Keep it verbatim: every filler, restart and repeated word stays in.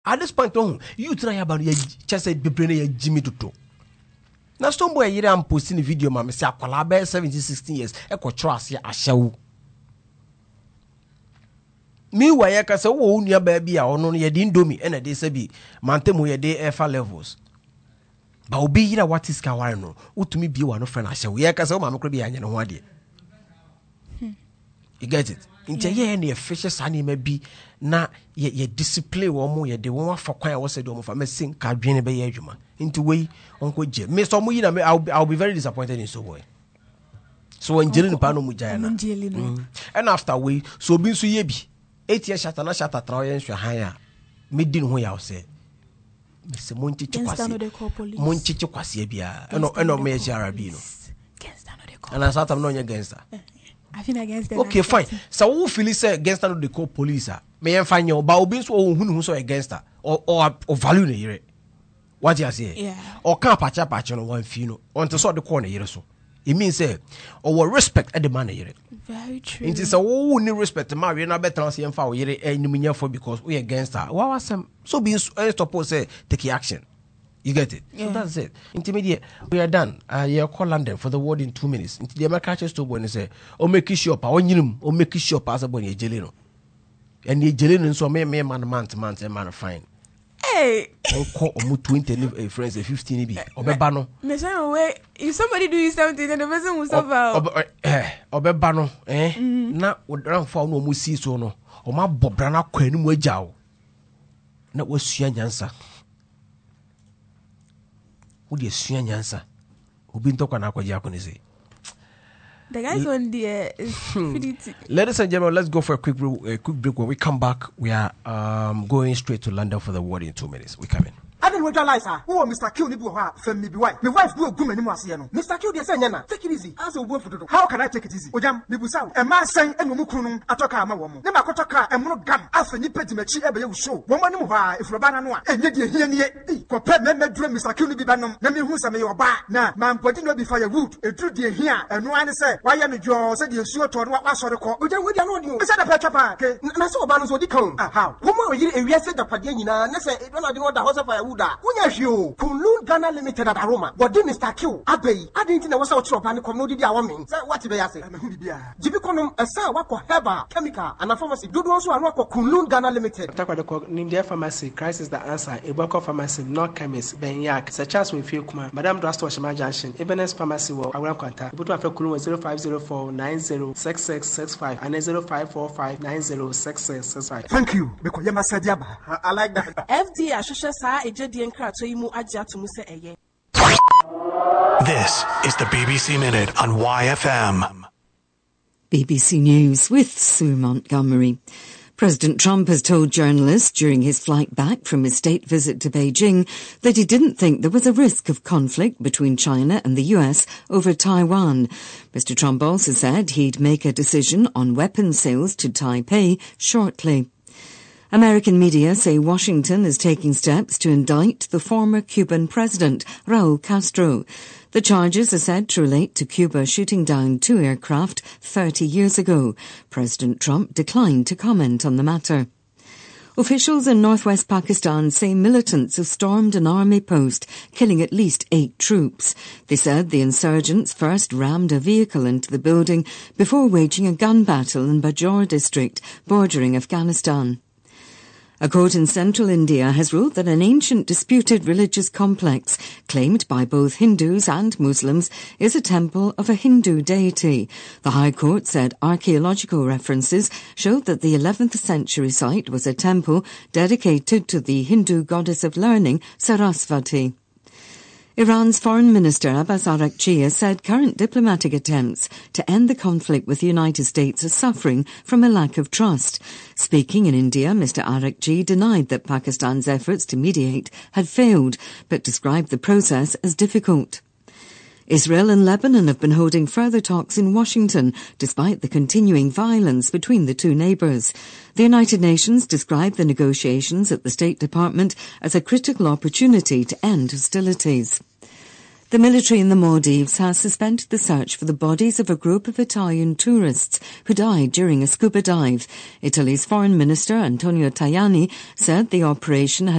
At this point, oh, you try about your just say be Jimmy Tuto. Now, Stoneboy, you am posting a video, mamma, say, Aqualabe, seventeen, sixteen years, Echo Trust, ya, I shall. Meanwhile, I can say, oh, near baby, I don't know, you didn't do me, and a day say be, Mantemo, your day, F levels. But obi yira what is Kawari no, utumi be one of friend, I shall, we can say, Mamma, could be an one day. You get it? Into ye any fishes, honey, maybe na ye ye display one more, ye de one for quiet was a dome for me sing, Cadrina Bay Edgeman. Into way, Uncle Jim. Mister Muina, I'll be I'll be very disappointed in so way. So when Jilin Pano Mujana. Mm. And after we, so being so ye be eight years shut and shut at Troyans for higher. Midin who I say. Mister Monti Chiquasi, Monti Chiquasi, Bia, and no Major Arabino. And I thought I'm not against her. I think against them. Okay, fine. So who feel say against her? They call police. May I find your baobins or who so against her or or or value ne what you say? Yeah. Or can't patch up patch on one fino on to sort the corner here so. It means say or respect at the man here. Very true. It is a who need respect to marry and I better see and for here and for because we against her. What was some so being suppose say take action. You get it? Yeah. So that's it. Intermediate, we are done. Uh, you call London for the word in two minutes. Into the American to when they say, "Oh, make it sure, or you or make it sure, pass upon your jelino." And your jelino so may may man month month and man fine. Hey, or call or twenty a friends a fifteen b or bebano. If somebody do you something, then the person will suffer. Eh, or bebano, eh? Now would run for no musi so no. Or my bobrana quenu wejao. That was Shanyansa. Would you see an answer? Who been talking about Japanese? The guys on the uh, ladies and gentlemen, let's go for a quick a quick break. When we come back, we are um, going straight to London for the word in two minutes. We come in. I don't realize her. Oh, Mister Q, ni buha, femi be wife. My wife do a good many more. Mister Q, they say, Nana, take it easy. As a word for the how can I take it easy? Ojam, Nibusa, a man saying, and Mukunu, Atoka, my woman. Never Kotoka, and Mono Gam, after Nipet Mechi, ever show. Woman, if Rabana Noa, and yet you hear me, compare me, dream Mister Q, be banum, let me who some your bar. Now, man, putting no before your root, a true dear here, and no one say, why am you said you sure to what was the call? But then we don't know you. Said a petapa, and I saw balance what you come. How? Woman, you said the Padina, and I said, it don't know the house of Ayuda. When you Kunlun Ghana Limited at Aroma. But then Mister Q, Abbey, I didn't know what's out of and commodity. I mean, what did I say? Jibiconum, a sour wako herba, chemical, and a pharmacy. Do also a wako Kunlun Ghana Limited. Nindia Pharmacy, crisis the answer. Iboko Pharmacy, not chemist, Benyak, such as we feel Kuma, Madame Drastwashima Junction, Ebenes Pharmacy, or Around Contact. Put up a Kulu zero five zero four nine zero six six six five and zero five four five nine zero six six six five. Thank you, because you must say, I like that. F D A, Shusha, a Jedi and Krat, so you move Aja to Musa. This is the B B C Minute on Y F M. B B C News with Sue Montgomery. President Trump has told journalists during his flight back from his state visit to Beijing that he didn't think there was a risk of conflict between China and the U S over Taiwan. Mister Trump also said he'd make a decision on weapons sales to Taipei shortly. American media say Washington is taking steps to indict the former Cuban president, Raul Castro. The charges are said to relate to Cuba shooting down two aircraft thirty years ago. President Trump declined to comment on the matter. Officials in northwest Pakistan say militants have stormed an army post, killing at least eight troops. They said the insurgents first rammed a vehicle into the building before waging a gun battle in Bajaur district, bordering Afghanistan. A court in central India has ruled that an ancient disputed religious complex claimed by both Hindus and Muslims is a temple of a Hindu deity. The High Court said archaeological references showed that the eleventh century site was a temple dedicated to the Hindu goddess of learning, Sarasvati. Iran's Foreign Minister Abbas Araghchi has said current diplomatic attempts to end the conflict with the United States are suffering from a lack of trust. Speaking in India, Mister Araghchi denied that Pakistan's efforts to mediate had failed, but described the process as difficult. Israel and Lebanon have been holding further talks in Washington, despite the continuing violence between the two neighbours. The United Nations described the negotiations at the State Department as a critical opportunity to end hostilities. The military in the Maldives has suspended the search for the bodies of a group of Italian tourists who died during a scuba dive. Italy's Foreign Minister Antonio Tajani said the operation had